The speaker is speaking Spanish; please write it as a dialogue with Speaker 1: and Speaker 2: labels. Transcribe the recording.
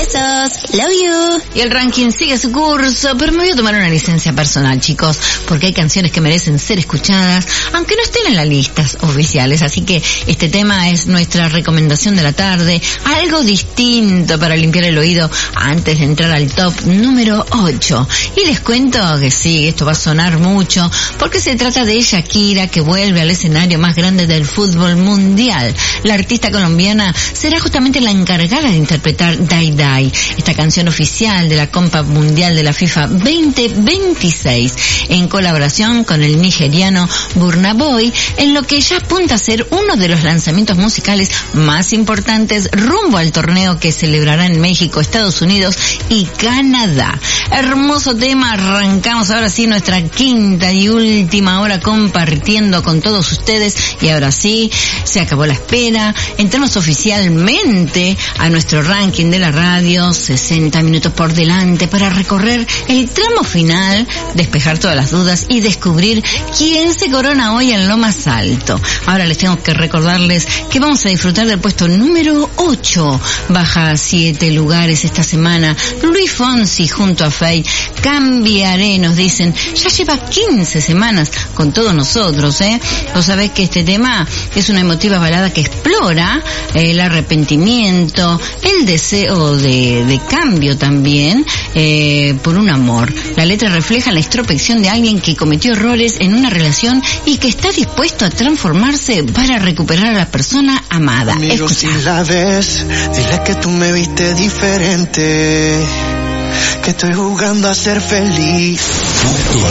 Speaker 1: Besos. Love you.
Speaker 2: Y el ranking sigue su curso, pero me voy a tomar una licencia personal, chicos, porque hay canciones que merecen ser escuchadas, aunque no estén en las listas oficiales. Así que este tema es nuestra recomendación de la tarde, algo distinto para limpiar el oído antes de entrar al top número 8. Y les cuento que sí, esto va a sonar mucho, porque se trata de Shakira, que vuelve al escenario más grande del fútbol mundial. La artista colombiana será justamente la encargada de interpretar Die Die, esta canción oficial de la Copa Mundial de la FIFA 2026, en colaboración con el nigeriano Burna Boy, en lo que ya apunta a ser uno de los lanzamientos musicales más importantes rumbo al torneo que celebrará en México, Estados Unidos y Canadá. Hermoso tema, arrancamos ahora sí nuestra quinta y última hora compartiendo con todos ustedes, y ahora sí, se acabó la espera, entramos oficialmente a nuestro ranking de la radio, 60 minutos por delante para recorrer el tramo final, despejar todas las dudas y descubrir quién se corona hoy en lo más alto. Ahora les tengo que recordarles que vamos a disfrutar del puesto número 8, baja 7 lugares esta semana, Luis Fonsi junto a Feid, Cambiaré, nos dicen, ya lleva 15 semanas con todos nosotros, Vos sabés que este tema es una emotiva balada que explora el arrepentimiento, el deseo de cambio también, por un amor. La letra refleja la introspección de alguien que cometió errores en una relación y que está dispuesto a transformarse para recuperar a la persona amada.
Speaker 3: Amigo, si la ves, dile que tú me viste diferente, que estoy jugando a ser feliz.